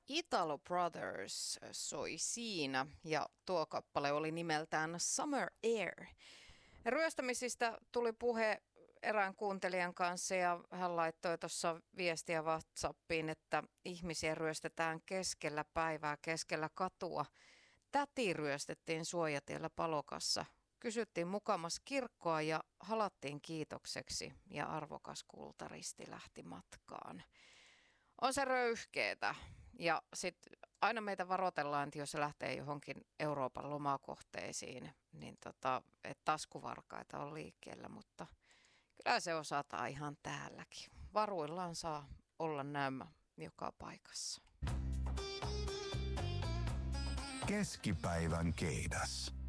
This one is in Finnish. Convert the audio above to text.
Italo Brothers soi siinä ja tuo kappale oli nimeltään Summer Air. Ryöstämisistä tuli puhe erään kuuntelijan kanssa ja hän laittoi tuossa viestiä WhatsAppiin, että ihmisiä ryöstetään keskellä päivää, keskellä katua. Täti ryöstettiin Suojatiellä Palokassa. Kysyttiin mukamas kirkkoa ja halattiin kiitokseksi ja arvokas kultaristi lähti matkaan. On se röyhkeetä ja sitten aina meitä varoitellaan, että jos se lähtee johonkin Euroopan lomakohteisiin, niin että taskuvarkaita on liikkeellä, mutta kyllä se osataan ihan täälläkin. Varuillaan saa olla näemmä joka paikassa. Keskipäivän keidas.